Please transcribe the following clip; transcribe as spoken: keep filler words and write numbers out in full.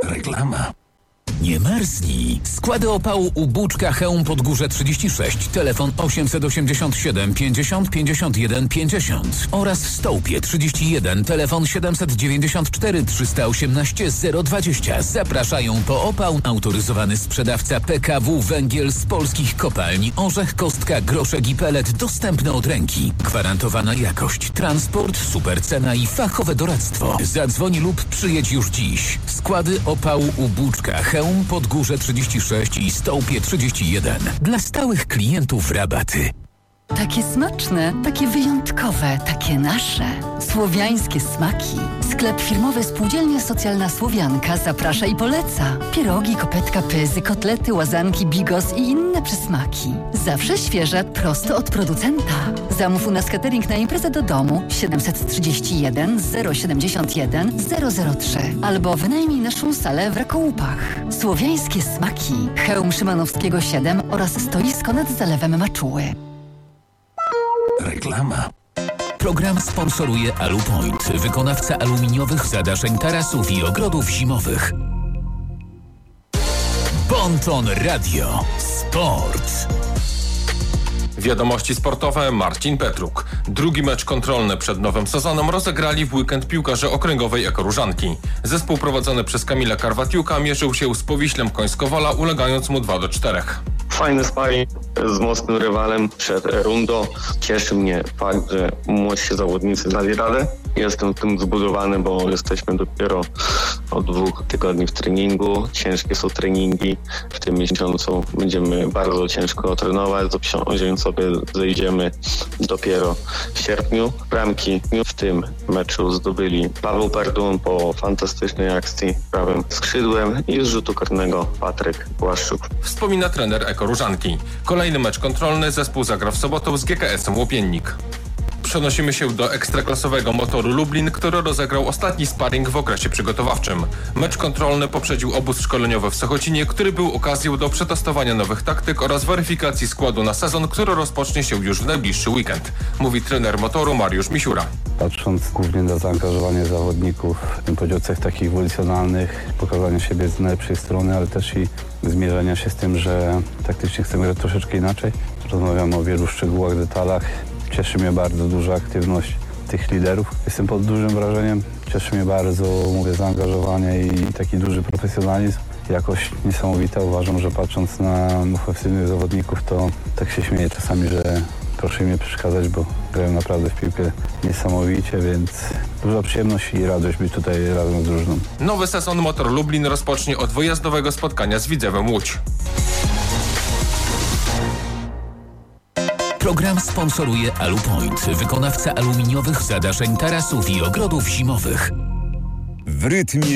Reklama. Nie marznij. Składy opału u Buczka Chełm Podgórze trzydzieści sześć, telefon osiemset osiemdziesiąt siedem pięćdziesiąt pięćdziesiąt jeden pięćdziesiąt oraz w Stołpie trzydzieści jeden, telefon siedemset dziewięćdziesiąt cztery trzysta osiemnaście zero dwadzieścia. Zapraszają po opał autoryzowany sprzedawca P K W Węgiel z polskich kopalni Orzech, Kostka, Groszek i Pelet, dostępne od ręki. Gwarantowana jakość, transport, super cena i fachowe doradztwo. Zadzwoń lub przyjedź już dziś. Składy opału u Buczka Chełm Podgórze trzydzieści sześć i Stołpie trzydzieści jeden. Dla stałych klientów rabaty. Takie smaczne, takie wyjątkowe, takie nasze. Słowiańskie smaki. Sklep firmowy Spółdzielnia Socjalna Słowianka zaprasza i poleca. Pierogi, kopetka, pyzy, kotlety, łazanki, bigos i inne przysmaki. Zawsze świeże, prosto od producenta. Zamów u nas catering na imprezę do domu siedemset trzydzieści jeden zero siedemdziesiąt jeden zero zero trzy albo wynajmij naszą salę w Rakołupach. Słowiańskie smaki. Chełm Szymanowskiego siedem oraz stoisko nad Zalewem Maczuły. Reklama. Program sponsoruje Alupoint, wykonawca aluminiowych zadaszeń tarasów i ogrodów zimowych. Bonton Radio. Sport. Wiadomości sportowe. Marcin Petruk. Drugi mecz kontrolny przed nowym sezonem rozegrali w weekend piłkarze okręgowej Ekoróżanki. Zespół prowadzony przez Kamila Karwatiuka mierzył się z Powiślem Końskowola, ulegając mu dwa do czterech. Fajny sparring z mocnym rywalem przed rundą. Cieszy mnie fakt, że młodsi zawodnicy dali radę. Jestem tym zbudowany, bo jesteśmy dopiero od dwóch tygodni w treningu. Ciężkie są treningi. W tym miesiącu będziemy bardzo ciężko trenować. Do wziąć sobie zejdziemy dopiero w sierpniu. Bramki w tym meczu zdobyli Paweł Perdun po fantastycznej akcji prawym skrzydłem i z rzutu karnego Patryk Błaszczuk. Wspomina trener Ekoróżanki. Kolejny mecz kontrolny zespół zagra w sobotę z G K S-em Łopiennik. Przenosimy się do ekstraklasowego Motoru Lublin, który rozegrał ostatni sparring w okresie przygotowawczym. Mecz kontrolny poprzedził obóz szkoleniowy w Sochocinie, który był okazją do przetestowania nowych taktyk oraz weryfikacji składu na sezon, który rozpocznie się już w najbliższy weekend. Mówi trener Motoru Mariusz Misiura. Patrząc głównie na zaangażowanie zawodników, bym powiedział cech takich ewolucjonalnych, pokazania siebie z najlepszej strony, ale też i zmierzenia się z tym, że taktycznie chcemy grać troszeczkę inaczej. Rozmawiamy o wielu szczegółach, detalach. Cieszy mnie bardzo duża aktywność tych liderów. Jestem pod dużym wrażeniem. Cieszy mnie bardzo, mówię, zaangażowanie i taki duży profesjonalizm. Jakość niesamowita. Uważam, że patrząc na ofensywnych zawodników, to tak się śmieję czasami, że proszę mi nie przeszkadzać, bo grają naprawdę w piłkę niesamowicie, więc duża przyjemność i radość być tutaj razem z drużyną. Nowy sezon Motor Lublin rozpocznie od wyjazdowego spotkania z Widzewem Łódź. Program sponsoruje Alupoint, wykonawca aluminiowych zadaszeń tarasów i ogrodów zimowych. W rytmie